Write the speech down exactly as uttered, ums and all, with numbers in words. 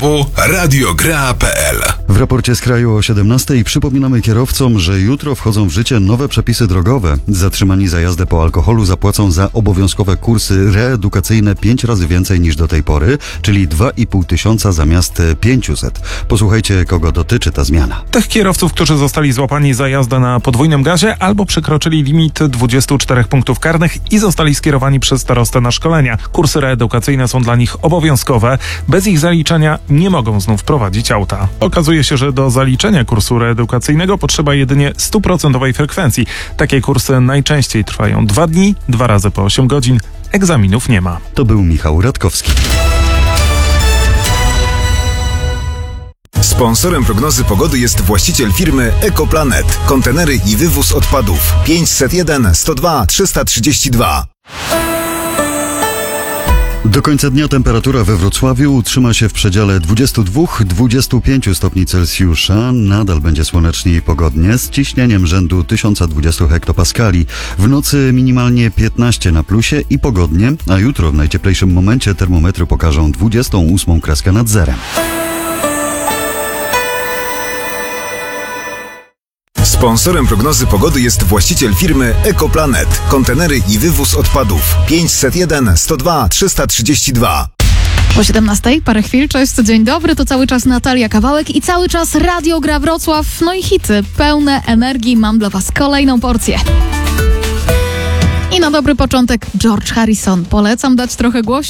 w kropka radio gra kropka p l. W raporcie z kraju o siedemnastej przypominamy kierowcom, że jutro wchodzą w życie nowe przepisy drogowe. Zatrzymani za jazdę po alkoholu zapłacą za obowiązkowe kursy reedukacyjne pięć razy więcej niż do tej pory, czyli dwa i pół tysiąca zamiast pięciuset. Posłuchajcie, kogo dotyczy ta zmiana. Tych kierowców, którzy zostali złapani za jazdę na podwójnym gazie albo przekroczyli limit dwudziestu czterech punktów karnych i zostali skierowani przez starostę na szkolenia. Kursy reedukacyjne są dla nich obowiązkowe. Bez ich zaliczenia nie mogą znów prowadzić auta. Okazuje się, że do zaliczenia kursu reedukacyjnego potrzeba jedynie stuprocentowej frekwencji. Takie kursy najczęściej trwają dwa dni, dwa razy po osiem godzin. Egzaminów nie ma. To był Michał Radkowski. Sponsorem prognozy pogody jest właściciel firmy Ekoplanet. Kontenery i wywóz odpadów. pięćset jeden sto dwa trzysta trzydzieści dwa. Do końca dnia temperatura we Wrocławiu utrzyma się w przedziale dwudziestu dwóch do dwudziestu pięciu stopni Celsjusza. Nadal będzie słonecznie i pogodnie z ciśnieniem rzędu tysiąc dwadzieścia hektopaskali. W nocy minimalnie piętnaście na plusie i pogodnie, a jutro w najcieplejszym momencie termometry pokażą dwudziestą ósmą kreskę nad zerem. Sponsorem prognozy pogody jest właściciel firmy Ekoplanet. Kontenery i wywóz odpadów. pięćset jeden sto dwa trzysta trzydzieści dwa. Po siedemnastej, parę chwil, cześć, dzień dobry, to cały czas Natalia Kawałek i cały czas Radio Gra Wrocław, no i hity, pełne energii, mam dla was kolejną porcję. I na dobry początek George Harrison, polecam dać trochę głośniej.